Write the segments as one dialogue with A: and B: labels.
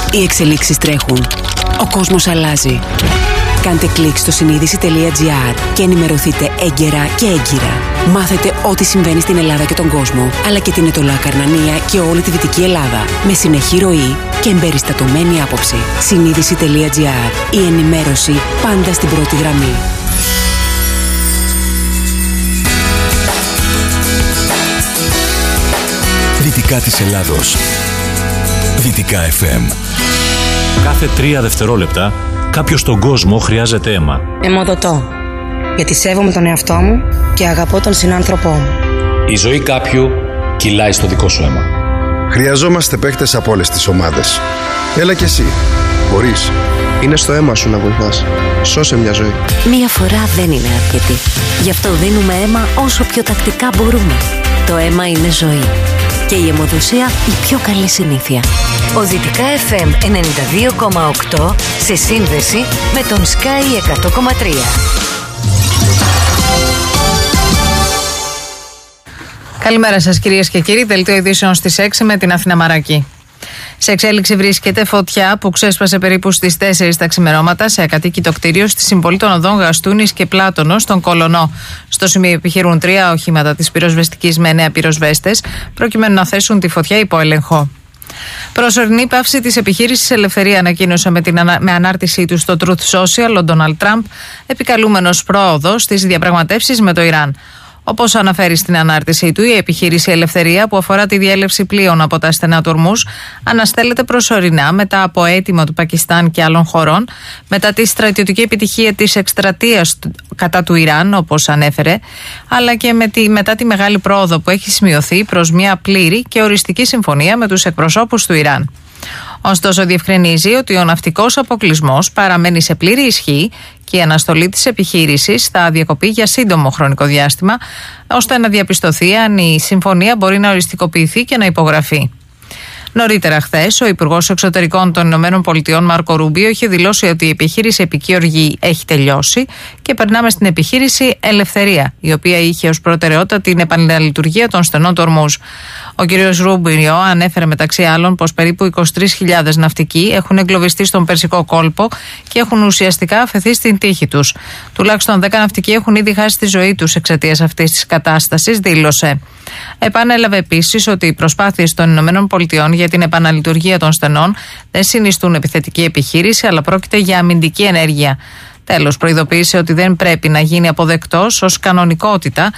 A: Οι εξελίξεις τρέχουν. Ο κόσμος αλλάζει. Κάντε κλικ στο συνείδηση.gr και ενημερωθείτε έγκαιρα και έγκυρα. Μάθετε ό,τι συμβαίνει στην Ελλάδα και τον κόσμο, αλλά και την Ετωλά Καρνανία και όλη τη Δυτική Ελλάδα. Με συνεχή ροή και εμπεριστατωμένη άποψη. Συνείδηση.gr. Η ενημέρωση πάντα στην πρώτη γραμμή.
B: Δυτικά της Ελλάδος. Δυτικά FM.
C: Κάθε 3 δευτερόλεπτα κάποιος στον κόσμο χρειάζεται αίμα.
D: Αιμοδοτώ, γιατί σέβομαι τον εαυτό μου και αγαπώ τον συνάνθρωπό μου.
E: Η ζωή κάποιου κυλάει στο δικό σου αίμα.
F: Χρειαζόμαστε παίκτες από όλες τις ομάδες. Έλα κι εσύ. Μπορείς.
G: Είναι στο αίμα σου να βοηθάς. Σώσε μια ζωή.
H: Μία φορά δεν είναι αρκετή. Γι' αυτό δίνουμε αίμα όσο πιο τακτικά μπορούμε. Το αίμα είναι ζωή. Και η αιμοδοσία η πιο καλή συνήθεια. Ο Δυτικά FM 92,8 σε σύνδεση με τον Sky 100,3.
I: Καλημέρα σας κυρίες και κύριοι. Δελτίο ειδήσεων στις 6 με την Αθήνα Μαράκη. Σε εξέλιξη βρίσκεται φωτιά που ξέσπασε περίπου στις 4 τα ξημερώματα σε ακατοίκητο κτίριο στη συμβολή των οδών Γαστούνης και Πλάτωνος στον Κολωνό. Στο σημείο επιχειρούν 3 οχήματα της πυροσβεστικής με 9 πυροσβέστες, προκειμένου να θέσουν τη φωτιά υπό έλεγχο. Προσωρινή πάυση της επιχείρησης Ελευθερία ανακοίνωσε με ανάρτησή του στο Truth Social ο Ντόναλντ Τραμπ, επικαλούμενος πρόοδο στις διαπραγματεύσεις με το Ιράν. Όπως αναφέρει στην ανάρτησή του, η επιχείρηση Ελευθερία, που αφορά τη διέλευση πλοίων από τα στενά του Ορμούζ, αναστέλλεται προσωρινά μετά από αίτημα του Πακιστάν και άλλων χωρών, μετά τη στρατιωτική επιτυχία της εκστρατείας κατά του Ιράν, όπως ανέφερε, αλλά και μετά τη μεγάλη πρόοδο που έχει σημειωθεί προς μια πλήρη και οριστική συμφωνία με τους εκπροσώπους του Ιράν. Ωστόσο, διευκρινίζει ότι ο ναυτικός αποκλεισμός παραμένει σε πλήρη ισχύ και η αναστολή της επιχείρησης θα διακοπεί για σύντομο χρονικό διάστημα, ώστε να διαπιστωθεί αν η συμφωνία μπορεί να οριστικοποιηθεί και να υπογραφεί. Νωρίτερα χθες, ο Υπουργός Εξωτερικών των ΗΠΑ Μάρκο Ρούμπιο είχε δηλώσει ότι η επιχείρηση Επική Οργή έχει τελειώσει και περνάμε στην επιχείρηση Ελευθερία, η οποία είχε ως προτεραιότητα την επαναλειτουργία των στενών του Ορμούζ. Ο κ. Ρούμπιο ανέφερε μεταξύ άλλων πως περίπου 23.000 ναυτικοί έχουν εγκλωβιστεί στον Περσικό κόλπο και έχουν ουσιαστικά αφαιθεί στην τύχη τους. Τουλάχιστον 10 ναυτικοί έχουν ήδη χάσει τη ζωή τους εξαιτίας αυτής της κατάστασης, δήλωσε. Επανέλαβε επίσης ότι οι προσπάθειες των ΗΠΑ για την επαναλειτουργία των στενών δεν συνιστούν επιθετική επιχείρηση, αλλά πρόκειται για αμυντική ενέργεια. Τέλος, προειδοποίησε ότι δεν πρέπει να γίνει αποδεκτός ως κανονικότητα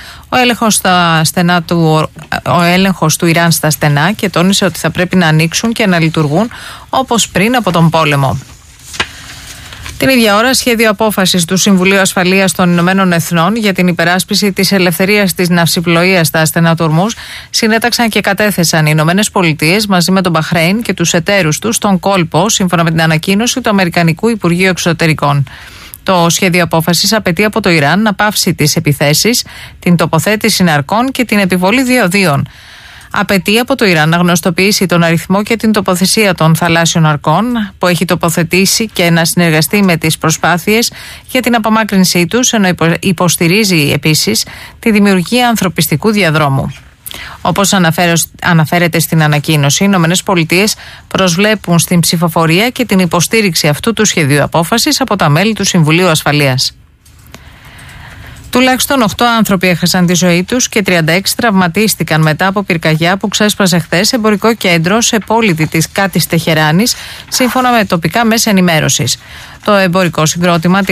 I: ο έλεγχος του Ιράν στα στενά και τόνισε ότι θα πρέπει να ανοίξουν και να λειτουργούν όπως πριν από τον πόλεμο. Την ίδια ώρα, σχέδιο απόφασης του Συμβουλίου Ασφαλείας των Ηνωμένων Εθνών για την υπεράσπιση της ελευθερίας της ναυσιπλοείας στα στενά του Ορμούζ συνέταξαν και κατέθεσαν οι Ηνωμένες Πολιτείες μαζί με τον Μπαχρέιν και τους εταίρους τους στον κόλπο, σύμφωνα με την ανακοίνωση του Αμερικανικού Υπουργείου Εξωτερικών. Το σχέδιο απόφασης απαιτεί από το Ιράν να πάυσει τις επιθέσεις, την τοποθέτηση ναρκών και την επιβολή διοδίων. Απαιτεί από το Ιράν να γνωστοποιήσει τον αριθμό και την τοποθεσία των θαλάσσιων ναρκών που έχει τοποθετήσει και να συνεργαστεί με τις προσπάθειες για την απομάκρυνσή τους, ενώ υποστηρίζει επίσης τη δημιουργία ανθρωπιστικού διαδρόμου. Όπως αναφέρεται στην ανακοίνωση, οι ΗΠΑ προσβλέπουν στην ψηφοφορία και την υποστήριξη αυτού του σχεδίου απόφασης από τα μέλη του Συμβουλίου Ασφαλείας. Τουλάχιστον 8 άνθρωποι έχασαν τη ζωή τους και 36 τραυματίστηκαν μετά από πυρκαγιά που ξέσπασε χθες σε εμπορικό κέντρο σε πόλη της Κάτης Τεχεράνης, σύμφωνα με τοπικά μέσα ενημέρωσης. Το εμπορικό συγκρότημα